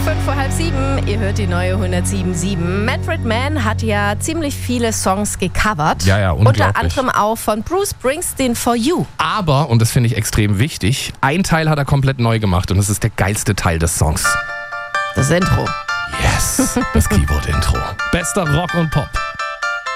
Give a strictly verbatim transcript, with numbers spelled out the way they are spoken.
fünf vor halb sieben, ihr hört die neue hundertsieben Komma sieben. Manfred Mann hat ja ziemlich viele Songs gecovert. Ja, ja, unglaublich. Unter anderem auch von Bruce Springsteen, For You. Aber, und das finde ich extrem wichtig, ein Teil hat er komplett neu gemacht und das ist der geilste Teil des Songs. Das Intro. Yes, das Keyboard-Intro. Bester Rock und Pop.